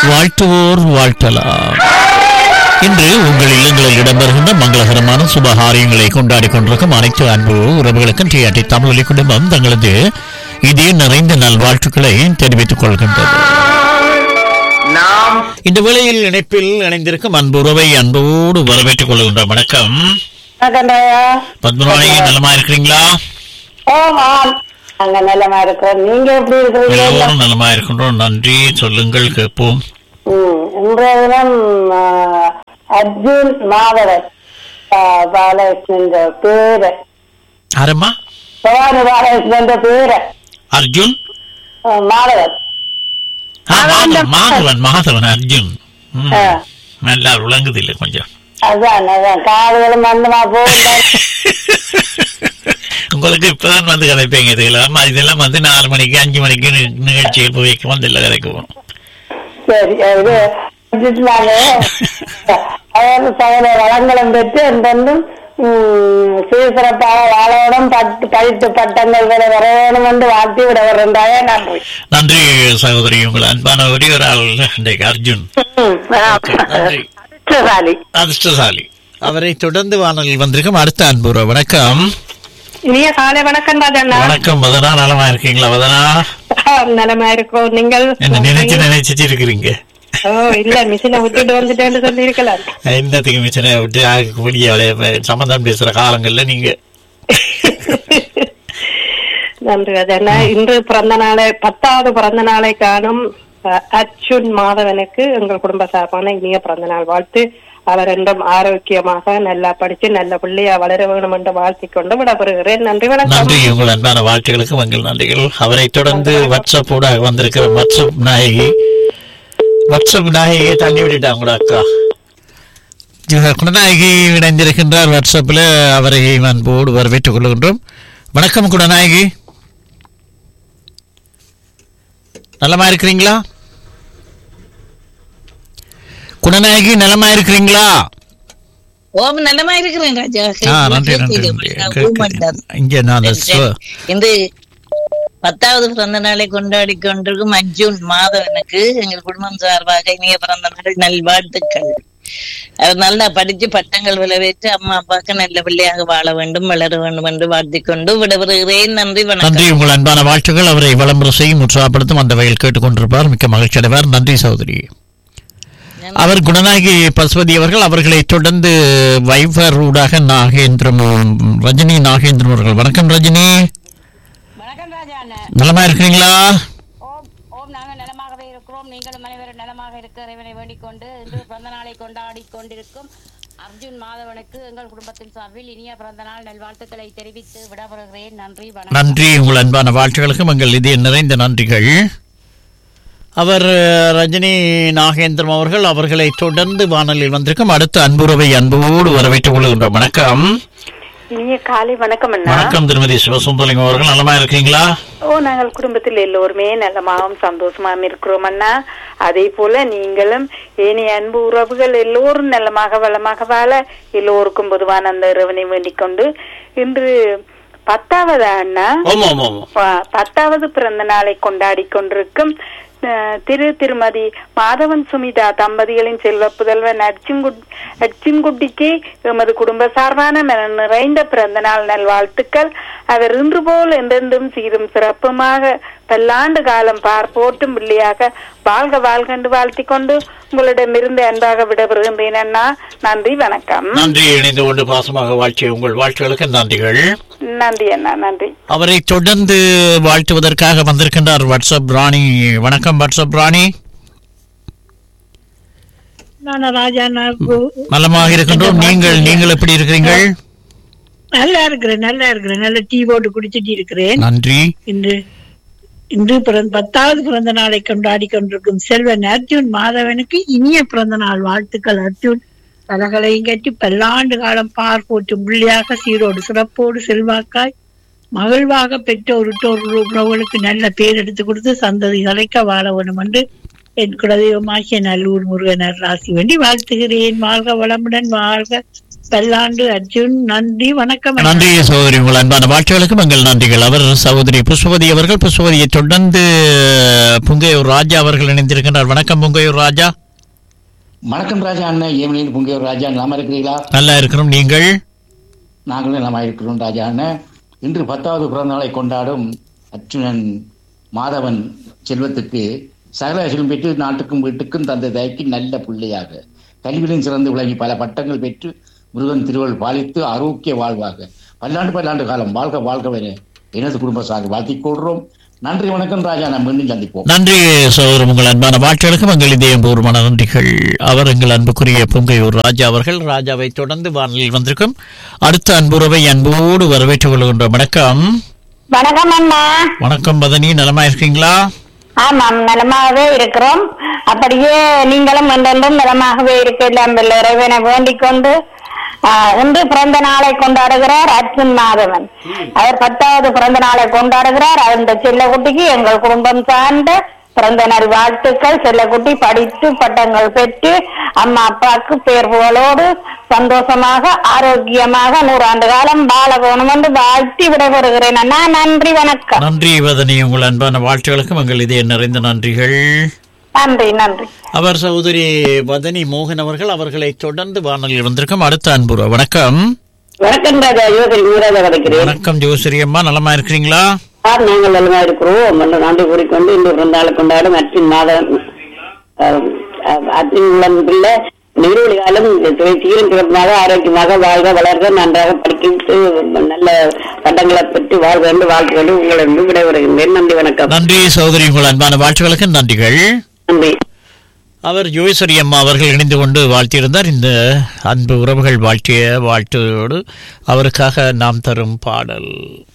வாழ்த்துவோர் வாழ்த்தலாம். இன்று உங்கள் இல்லங்களில் இடம்பெறுகின்ற மங்களகரமான சுபகாரியங்களை கொண்டாடி கொண்டிருக்கும் அனைத்து அன்பு உறவுகளுக்கும் டிஆர்டி தமிழொலி குடும்பம் தங்களது இதே நிறைந்த நல்வாழ்த்துக்களை தெரிவித்துக் கொள்கின்றது. இந்த வேளையில் இணைப்பில் இணைந்திருக்கும் அன்பு உறவை அன்போடு வரவேற்றுக் கொள்கின்ற வணக்கம். பத்மநாபி, நலமா இருக்கிறீங்களா? நலமா இருக்கிறோம். நீங்க எப்படி இருக்கிறீங்க? நலமா இருக்கின்றோம், நன்றி. சொல்லுங்கள், கேட்போம். இன்றைய தினம் அர்ஜுன் மாதவன் பாலகிருஷ்ணன் பேரு. ஆரம்பா பவானி பாலகிருஷ்ணன் பேரு அர்ஜுன் மாதவன். மாதவன் அர்ஜுன். நல்லா விளங்குது இல்ல கொஞ்சம். அதான் காதுகளும் மந்தமா போகல. உங்களுக்கு இப்பதான் வந்து கதைப்பீங்க. இதெல்லாம் வந்து 4 மணிக்கு 5 மணிக்கு நிகழ்ச்சியில் போய் வந்து இல்லை கதைக்கு போகணும். சரி, அதாவது சகல வளங்களும் பெற்று என்றென்றும் சீர்சிறப்பாக வாழோடும் படித்து பட்டங்கள் வர வேணும் என்று வாழ்த்தி விட வருகின்றாய. நன்றி. நன்றி சகோதரி. உங்கள் அன்பான ஒரே ஒரு ஆள் இன்றைக்கு அர்ஜுன். அதிர்ஷ்டசாலி. அவரை தொடர்ந்து வானொலியில் வந்திருக்கும் அடுத்த அன்புற வணக்கம். இனிய காலை வணக்கம் ராஜண்ணா. வணக்கம் வதனா, நலமா இருக்கீங்களா? வதனா நலமா இருக்கோம். நீங்கள் என்ன நினைச்சிட்டு இருக்கிறீங்க? இல்ல, மிஷினை விட்டுட்டு வந்துட்டேன்னு சொல்லி இருக்கலாம். என்னத்துக்கு மிஷினை விட்டு கூடிய சம்பந்தம் பேசுற காலங்கள்ல நீங்க. நன்றி ராஜண்ணா. இன்று பிறந்த நாளை 10வது பிறந்த நாளை காணும் அர்ஜுன் மாதவனுக்கு எங்கள் குடும்ப சார்பான இனிய பிறந்த நாள் வாழ்த்து. அவர் என்றும் ஆரோக்கியமாக நல்லா படிச்சு நல்ல பிள்ளையா வளர வேணும் என்று வாழ்த்திக் கொண்டு விடப்படுகிறேன். நன்றி, வணக்கம். நன்றி. உங்கள் அன்பான வாழ்த்துகளுக்கு உங்கள் நன்றிகள். அவரை தொடர்ந்து வாட்ஸ்அப்போட வந்திருக்கிற வாட்ஸ்அப் நாயகியை தள்ளி விட்டுட்டாங்களா அக்கா? குணநாயகி இணைந்திருக்கின்றார் வாட்ஸ்அப்ல. அவரை அன்போடு வரவேற்றுக் கொள்கின்றோம். வணக்கம் குணநாயகி, நலமா இருக்கிறீங்களா? குணநாயகி, நலமா இருக்கிறீங்களா? ஓம், நலமா இருக்கிறேன் ராஜா. நன்றி. இங்க நான் இந்த 10வது பிறந்த நாளை கொண்டாடி கொண்டிருக்கும் அர்ஜுன் மாதவனுக்கு எங்கள் குடும்பம் சார்பாக இனிய பிறந்த நாள் நல்வாழ்த்துக்கள். அவர் நல்லா படிச்சு பட்டங்கள் விளைவித்து அம்மா அப்பாவுக்கு நல்ல பிள்ளையாக வாழ வேண்டும், வளர வேண்டும் என்று வாழ்த்திக் கொண்டு விடவிடுகிறேன். நன்றி, வணக்கம். நன்றி. உங்கள் அன்பான வாழ்த்துக்கள். அவரை விளம்பரம் செய்யும் உற்சாகப்படுத்தும் அந்த வகையில் கேட்டுக்கொண்டிருப்பார். மிக்க மகிழ்ச்சி அடைவார். நன்றி சகோதரி. அவர் குணநாயகி பசுபதி அவர்கள். அவர்களை தொடர்ந்து வைபர் ஊடாக ரஜினி நாகேந்திரன் அவர்கள். வணக்கம் ரஜினி. வணக்கம் ராஜா. நலமா இருக்கிறீங்களா? ஓம், நாங்கள் நலமாகவே இருக்கிறோம். நீங்களும் அனைவரும் நலமாக இருக்க இறைவனை வேண்டிக் கொண்டு இன்று பிறந்த நாளை கொண்டாடி கொண்டிருக்கும் அர்ஜுன் மாதவனுக்கு எங்கள் குடும்பத்தின் சார்பில் இனிய பிறந்த நாள் நல்வாழ்த்துக்களை தெரிவித்து விடப்படுகிறேன். நன்றி, வணக்கம். நன்றி. உங்கள் அன்பான வாழ்த்துக்களுக்கும் எங்கள் இதய நிறைந்த நன்றிகள். அவர் ரஜினி நாகேந்திரம் அவர்கள். அவர்களை தொடர்ந்து வானொலியில் வந்திருக்கும் அடுத்த அன்புறவை அன்போடு வரவேற்றுக் கொள்கின்றோம். வணக்கம். இனிய காலை வணக்கம் அண்ணா. வணக்கம் திருமதி சிவசுந்தலிங்கம் அவர்கள். நலமா இருக்கீங்களா? நாங்கள் குடும்பத்தில் எல்லோருமே நல்லமாகவும் சந்தோஷமாகவும் இருக்கிறோம் அண்ணா. அதே போல நீங்களும் ஏனைய அன்பு உறவுகள் எல்லோரும் நல்லமாக வளமாக வாழ எல்லோருக்கும் பொதுவான அந்த இறைவனை வேண்டிக் கொண்டு இன்று 10வது அண்ணா 10வது பிறந்த நாளை கொண்டாடி கொண்டிருக்கும் திருமதி மாதவன் சுமிதா தம்பதிகளின் செல்வ புதல்வன் அர்ஜுன்குட்டிக்கு எமது குடும்ப சார்பான நிறைந்த பிறந்த நாள் நல்வாழ்த்துக்கள். அவர் இன்று போல் என்றென்றும் சீரும் சிறப்புமாக பல்லாண்டு காலம் போட்டும் பிள்ளையாக வாழ்க வாழ்கண்டு வாழ்த்தி கொண்டு உங்களிடமிருந்து அன்பாக விடப்படுகின்றேன் அண்ணா. நன்றி, வணக்கம். நன்றி. இணைந்து கொண்டு பாசமாக வாழ்ச்சிய உங்கள் வாழ்த்துகளுக்கு நன்றிகள். நன்றி அண்ணா, நன்றி. அவரை தொடர்ந்து வாழ்த்துவதற்காக வந்திருக்கின்றார் வாட்ஸ்அப் ராணி. வணக்கம் வாட்ஸ்அப் ராணி. ராஜா, நலமாக இருக்கின்றோம். நீங்கள் எப்படி இருக்கிறீர்கள்? நல்லா இருக்கிறேன். நல்ல டீ போட்டு குடிச்சிட்டு இருக்கிறேன். நன்றி. இன்று 10வது பிறந்த நாளை கொண்டாடி கொண்டிருக்கும் செல்வன் அர்ஜுன் மாதவனுக்கு இனிய பிறந்த நாள் வாழ்த்துக்கள். அர்ஜுன் கலகலையும் கட்டி பல்லாண்டு காலம் போட்டு பிள்ளையாக சீரோடு சிறப்போடு செல்வாக்காய் மகிழ்வாக பெற்றோர் உறவுகளுக்கு நல்ல பேர் எடுத்து கொடுத்து சந்ததி கலைக்க வாழ வேணும் என்று என் குலதெய்வமாகிய நல்லூர் முருகனர் ராசி வேண்டி வாழ்த்துகிறேன். வாழ்க வளமுடன் வாழ்க பல்லாண்டு அர்ஜுன். நன்றி, வணக்கம். நன்றி சகோதரி. உங்கள் அன்பான வாழ்த்துகளுக்கும் எங்கள் நன்றிகள். அவர் சகோதரி புஷ்பவதி அவர்கள். புஷ்பவதியை தொடர்ந்து புங்கையூர் ராஜா அவர்கள் இணைந்திருக்கின்றார். வணக்கம் புங்கையூர் ராஜா. வணக்கம் ராஜா அண்ணன். ஏமனின் புங்கையூர் ராஜா, நலமா இருக்கிறீங்களா? நல்லா இருக்கிறோம். நீங்கள்? நாங்களும் நலமா இருக்கிறோம் ராஜா அண்ணன். இன்று 10வது பிறந்த நாளை கொண்டாடும் அர்ஜுனன் மாதவன் செல்வத்துக்கு சகல செல்வம் பெற்று நாட்டுக்கும் வீட்டுக்கும் தந்த தயக்கு நல்ல பிள்ளையாக கல்வியிலும் சிறந்து விளங்கி பல பட்டங்கள் பெற்று முருகன் திருவள் பாலித்து ஆரோக்கிய வாழ்வாக பல்லாண்டு காலம் வாழ்க வாழ்கவென எனது குடும்ப சார்பாக வாழ்த்திக் கொள்கிறோம். நன்றி, வணக்கம் ராஜா. நாம் மீண்டும் சந்திப்போம். நன்றி சகோதரர். உங்கள் அன்பான வாழ்த்துகளுக்கும் எங்கள் இதயபூர்வமான நன்றிகள். அவர் எங்கள் அன்புக்குரிய புங்கையூர் ராஜா அவர்கள். ராஜாவை தொடர்ந்து வானொலியில் வந்திருக்கும் அடுத்த அன்புறவை அன்போடு வரவேற்றுக் கொள்கின்றோம். வணக்கம். வணக்கம் அண்ணா. வணக்கம் பதனி, நலமா இருக்கீங்களா? ஆமாம், நலமாகவே இருக்கிறோம். அப்படியே நீங்களும் என்றென்றும் நலமாகவே இருக்கலாம் இறைவனை வேண்டிக் கொண்டு இன்று பிறந்த நாளை கொண்டாடுகிறார் அர்ஜுன் மாதவன். அவர் 10வது பிறந்த நாளை கொண்டாடுகிறார். அந்த செல்லக்குட்டிக்கு எங்கள் குடும்பம் சார்ந்த பிறந்த நாள் வாழ்த்துக்கள். செல்லக்குட்டி படித்து பட்டங்கள் பெற்று அம்மா அப்பாவுக்கு பேர் புகழோடு சந்தோஷமாக ஆரோக்கியமாக 100 ஆண்டு காலம் வாழ வேணும் என்று வாழ்த்தி விடைபெறுகிறேன் அண்ணா. நன்றி, வணக்கம். நன்றி வதனி, உங்கள் அன்பான வாழ்த்துகளுக்கும் எங்கள் இதய நிறைந்த நன்றிகள். நன்றி நன்றி. அவர் சகோதரி வதனி மோகன் அவர்கள். அவர்களை தொடர்ந்து வானொலியில் வந்திருக்கும் அடுத்த அன்புறவு. வணக்கம். வணக்கம் ராஜா. வணக்கம் ஜோசரி அம்மா, நலமா இருக்கிறீங்களா? நாங்கள் நலமா இருக்கிறோம். நன்றி கூறிக்கொண்டு இன்று பிறந்தாளை கொண்டாடும் அர்ஜுன் மாதவன் அர்ஜுன் பிள்ளை நீரோடி காலம் சீரும் சிறப்பாக ஆரோக்கியமாக வாழ்க வளர்க நன்றாக படித்து நல்ல பட்டங்களை பெற்று வாழ்க என்று வாழ்த்துக்கள் உங்களிடம் விடைபெறுகின்றேன். நன்றி, வணக்கம். நன்றி சகோதரி, உங்கள் அன்பான வாழ்த்துக்களுக்கு நன்றிகள். நன்றி. அவர் ஜோய்சரி அம்மா அவர்கள் இணைந்து கொண்டு வாழ்த்தியிருந்தார். இந்த அன்பு உறவுகள் வாழ்த்திய வாழ்த்தோடு அவருக்காக நாம் தரும் பாடல்.